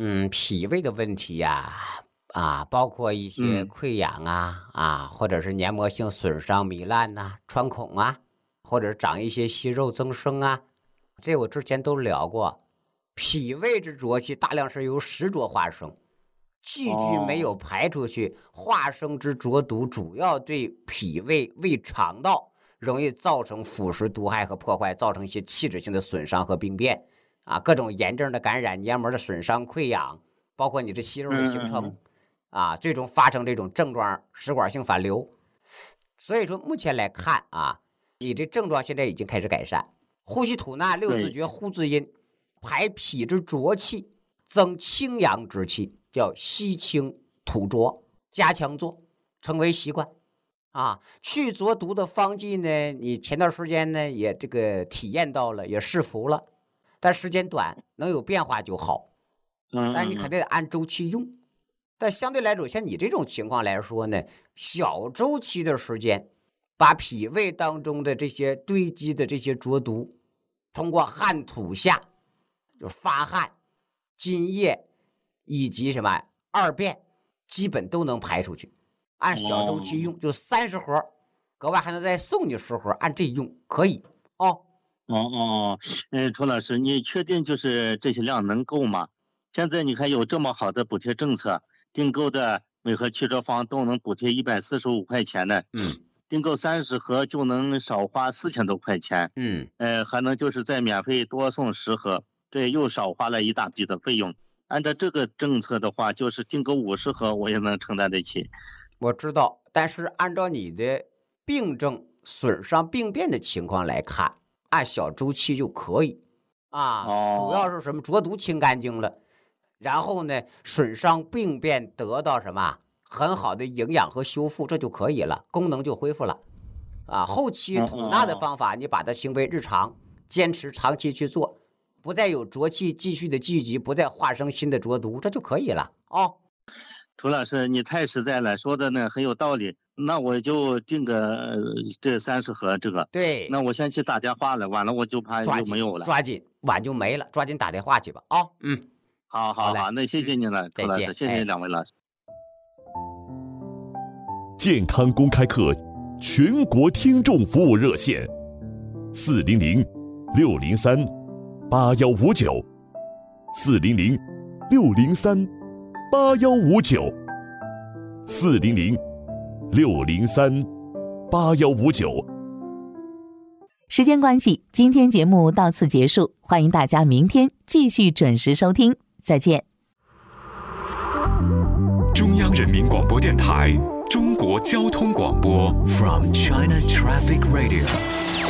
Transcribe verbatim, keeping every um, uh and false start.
嗯，脾胃的问题呀、啊，包括一些嗯溃疡啊啊，或者是黏膜性损伤、糜烂呐、穿孔啊，或者长一些息肉增生啊，这我之前都聊过。脾胃之浊气大量是由湿浊化生，气聚没有哦排出去，化生之浊毒主要对脾胃、胃肠道容易造成腐蚀、毒害和破坏，造成一些器质性的损伤和病变啊，各种炎症的感染、黏膜的损伤、溃疡，包括你这息肉的形成。 嗯嗯啊，最终发生这种症状，食管性反流。所以说，目前来看啊，你这症状现在已经开始改善。呼吸吐纳六字对诀呼字音，排脾之浊气，增清阳之气，叫吸清吐浊，加强做，成为习惯。啊，去浊毒的方剂呢，你前段时间呢也这个体验到了，也试服了，但时间短，能有变化就好。 嗯但你肯嗯定得按周期用。但相对来说，像你这种情况来说呢，小周期的时间，把脾胃当中的这些堆积的这些浊毒，通过汗吐下，就发汗、津液以及什么二便，基本都能排出去。按小周期用，就三十盒，格外还能再送你十盒，按这用可以哦。 哦哦哦，嗯，楚老师，你确定就是这些量能够吗？现在你看有这么好的补贴政策，订购的每盒去浊方都能补贴一百四十五块钱呢， 嗯订购三十盒就能少花四千多块钱， 嗯， 呃，还能就是再免费多送十盒，这又少花了一大笔的费用。按照这个政策的话，就是订购五十盒我也能承担得起。 我知道，但是按照你的病症损伤病变的情况来看，按小周期就可以啊。主要哦， 是什么？浊毒清干净了，然后呢，损伤病变得到什么很好的营养和修复，这就可以了，功能就恢复了啊。后期嗯吐纳的嗯方法，你把它行为日常坚持长期去做，不再有浊气继续的聚集，不再化生新的浊毒，这就可以了哦。 楚老师，你太实在了，说的呢很有道理。那我就订个呃这三十盒这个， 对， 那我先去打电话了，晚了我就怕抓紧就没有了。 抓紧，晚就没了，抓紧打电话去吧啊、哦。嗯，好嘞， 好好好，那谢谢嗯， 您了，楚老师， 再见， 谢谢哎。 两位老师。 健康公开课全国听众服务热线：四零零六零三八幺五九，四零零六零三八幺五九，四零零六零三八幺五九。 时间关系，今天节目到此结束，欢迎大家明天继续准时收听，再见。 中央人民广播电台中国交通广播 From China Traffic Radio